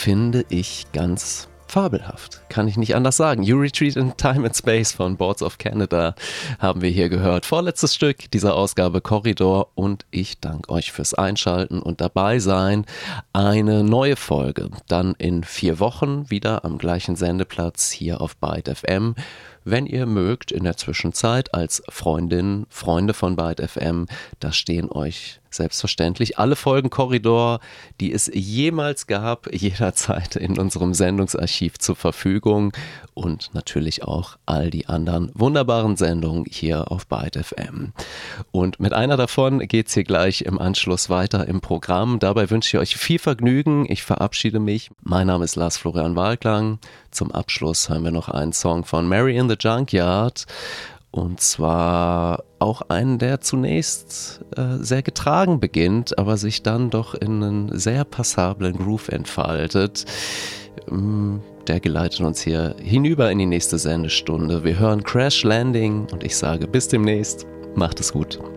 finde ich ganz fabelhaft. Kann ich nicht anders sagen. You Retreat in Time and Space von Boards of Canada haben wir hier gehört. Vorletztes Stück dieser Ausgabe Korridor und ich danke euch fürs Einschalten und dabei sein. Eine neue Folge dann in 4 Wochen wieder am gleichen Sendeplatz hier auf Byte FM. Wenn ihr mögt, in der Zwischenzeit als Freundinnen, Freunde von Byte FM, da stehen euch selbstverständlich alle Folgen Korridor, die es jemals gab, jederzeit in unserem Sendungsarchiv zur Verfügung und natürlich auch all die anderen wunderbaren Sendungen hier auf Byte FM. Und mit einer davon geht's hier gleich im Anschluss weiter im Programm. Dabei wünsche ich euch viel Vergnügen. Ich verabschiede mich. Mein Name ist Lars Florian Wahlklang. Zum Abschluss hören wir noch einen Song von Mary in the Junkyard. Und zwar auch einen, der zunächst sehr getragen beginnt, aber sich dann doch in einen sehr passablen Groove entfaltet. Der geleitet uns hier hinüber in die nächste Sendestunde. Wir hören Crash Landing und ich sage bis demnächst. Macht es gut.